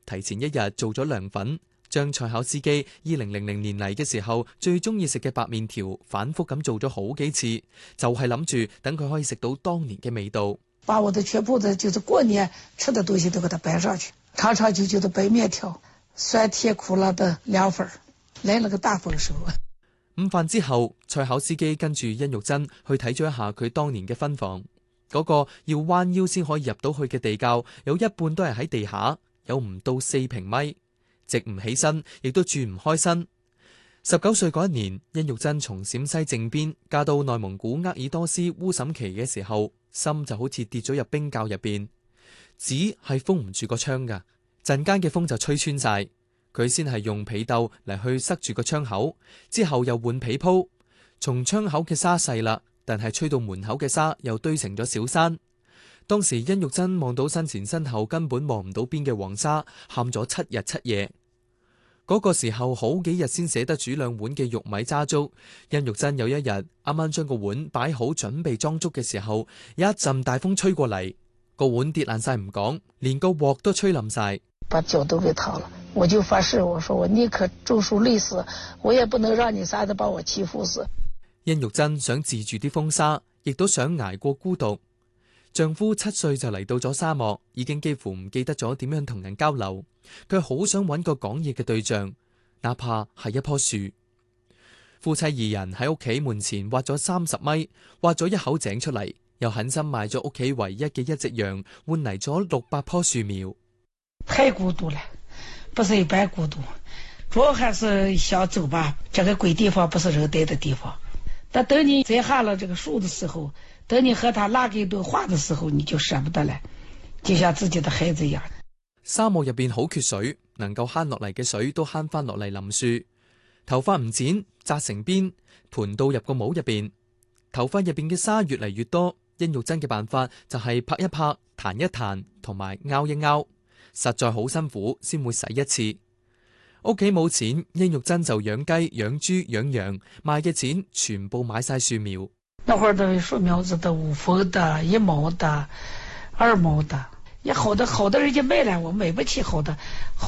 提前一日做咗涼粉，將蔡考司機2000年嚟嘅時候最中意食嘅白麵條反覆咁做咗好幾次，就係諗住等佢可以食到當年嘅味道。 把我的全部的就是過年吃的東西都給它擺上去，長長久久的白麵條，酸甜苦辣的涼粉，來了個大豐收。 午飯之後，蔡考司機跟住甄玉珍去睇咗一下佢當年嘅分房，嗰個要彎腰先可以入到去嘅地窖，有一半都係喺地下，有唔到4平米，直唔起身，亦都轉唔開身。19歲嗰一年，甄玉珍從陝西靖邊嫁到內蒙古鄂爾多斯烏審旗嘅時候，心就好似跌咗入冰窖入邊，紙係封唔住個窗噶，陣間嘅風就吹穿晒。佢先係用被竇嚟去塞住個窗口，之後又換被鋪。從窗口嘅沙細啦，但係吹到門口嘅沙又堆成咗小山。當時甄玉珍望到身前身後根本望唔到邊嘅黃沙，喊咗7日7夜。嗰個時候好幾日先捨得煮2碗嘅玉米渣粥。甄玉珍有一日啱啱將個碗擺好準備裝粥嘅時候，有一陣大風吹過嚟，個碗跌爛晒唔講，連個鑊都吹冧晒， 把腳都給燙了。我就發誓，我說我寧可中暑累死，我也不能讓你啥子把我欺負死。 甄玉珍想治住啲風沙，亦都想捱過孤獨。丈夫7歲就嚟到咗沙漠，已經幾乎唔記得咗點樣同人交流。佢好想揾個講嘢嘅對象，哪怕係一棵樹。夫妻2人喺屋企門前挖咗30米，挖咗一口井出嚟，又狠心賣咗屋企唯一嘅一隻羊，換嚟咗600棵樹苗。 太孤獨了，不是一般孤獨，主要還是想走吧。這個鬼地方不是人待的地方。但等你栽下了這個樹的時候，等你和他拉個一頓話的時候，你就捨不得了，就像自己的孩子一樣。 沙漠入邊好缺水，能夠慳落嚟嘅水都慳翻落嚟淋樹。頭髮唔剪，紮成辮，盤到入個帽入邊。頭髮入邊嘅沙越嚟越多，甄玉珍嘅辦法就係拍一拍、彈一彈同埋拗一拗，實在好辛苦先會洗一次。屋企冇錢，甄玉珍就養雞、養豬、養羊，賣嘅錢全部買晒樹苗。 那會兒的樹苗子都5分的、1毛的、2毛的，也好的人家賣了，我買不起好的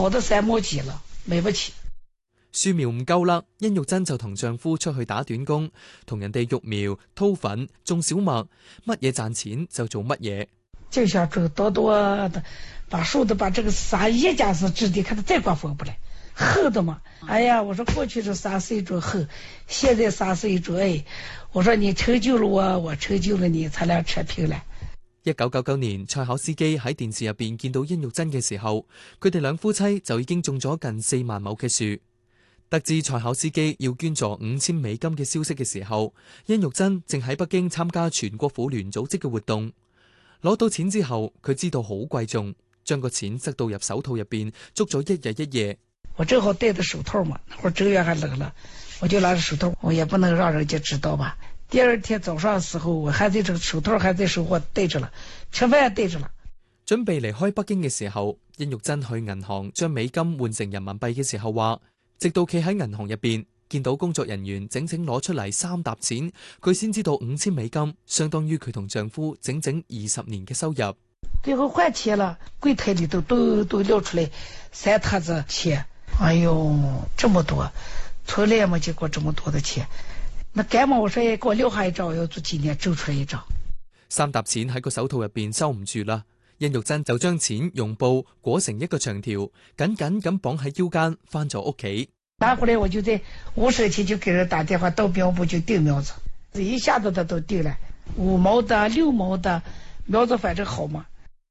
3毛幾了，買不起。 樹苗唔夠啦，甄玉珍就同丈夫出去打短工，同人哋育苗、掏粉、種小麥，乜嘢賺錢就做乜嘢。 就想種多的，把樹的把這個沙一家是置地，看它再刮風不來，厚的嘛。哎呀，我說過去是沙是一種厚，現在沙是一種愛。我說你成就了我，我成就了你，咱倆扯平了。 1999年，蔡考司機喺電視入邊見到甄玉珍嘅時候，佢哋兩夫妻就已經種咗近4萬畝嘅樹。得知蔡考司機要捐助5000美金嘅消息嘅時候，甄玉珍正喺北京參加全國婦聯組織嘅活動。攞到錢之後，佢知道好貴重，將個錢塞到入手套入邊，捉咗1日1夜。 我正好戴着手套嘛，那會兒正月還冷了，我就拿着手套，我也不能讓人家知道吧。第二天早上的時候，我還在這個手套還在手，我戴着了，吃飯也戴着了。 準備離開北京嘅時候，甄玉珍去銀行將美金換成人民幣嘅時候話，直到企喺銀行入邊，見到工作人員整整攞出嚟3沓錢，佢先知道5000美金相當於佢同丈夫整整20年嘅收入。 最後換錢了，櫃檯裏都撂出來3沓子錢。哎呦，這麼多，從來也沒見過這麼多的錢。那幹嘛我說給我撂下一張，我要做紀念，掙出來一張。 3沓錢喺個手套入邊收唔住啦，甄玉珍就將錢用布裹成一個長條，緊緊咁綁喺腰間，翻咗屋企。 拿回來我就在5社區就給人打電話，到苗圃就訂苗子，一下子他都訂了5毛的、6毛的苗子，反正好嘛。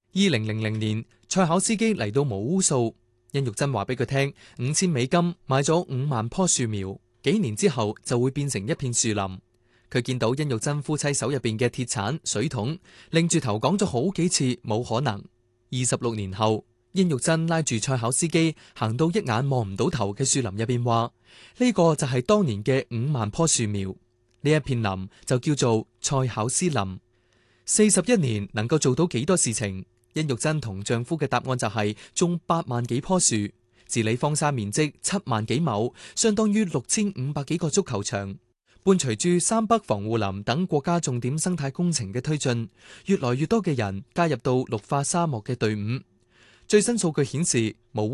2000年，蔡考司機嚟到毛烏素，甄玉珍話俾佢聽，5000美金買咗5萬棵樹苗，幾年之後就會變成一片樹林。佢見到甄玉珍夫妻手入邊嘅鐵鏟、水桶，擰住頭講咗好幾次冇可能。26年後，甄玉珍拉住蔡考司機行到一眼望唔到頭嘅樹林入邊，話呢個就係當年嘅5萬棵樹苗，呢一片林就叫做蔡考斯林。41年能夠做到幾多事情？甄玉珍同丈夫嘅答案就係種8萬幾棵樹，治理荒沙面積7萬幾畝，相當於6500幾個足球場。伴隨住三北防護林等國家重點生態工程嘅推進，越來越多嘅人加入到綠化沙漠嘅隊伍。最新數據顯示，毛烏